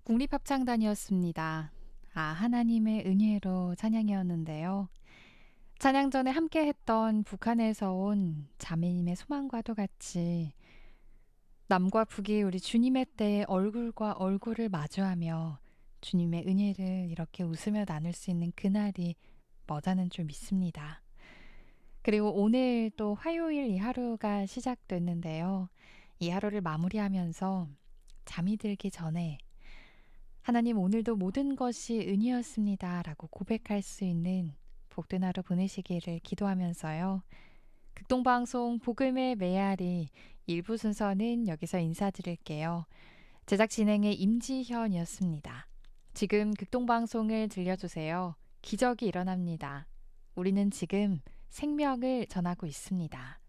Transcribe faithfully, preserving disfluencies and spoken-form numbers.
국립합창단이었습니다. 아, 하나님의 은혜로 찬양이었는데요. 찬양 전에 함께 했던 북한에서 온 자매님의 소망과도 같이 남과 북이 우리 주님의 때에 얼굴과 얼굴을 마주하며 주님의 은혜를 이렇게 웃으며 나눌 수 있는 그날이 머다는 줄 믿습니다. 그리고 오늘 또 화요일 이 하루가 시작됐는데요. 이 하루를 마무리하면서 잠이 들기 전에 하나님 오늘도 모든 것이 은이었습니다 라고 고백할 수 있는 복된 하루 보내시기를 기도하면서요. 극동방송 복음의 메아리 일부 순서는 여기서 인사드릴게요. 제작 진행의 임지현이었습니다. 지금 극동방송을 들려주세요. 기적이 일어납니다. 우리는 지금 생명을 전하고 있습니다.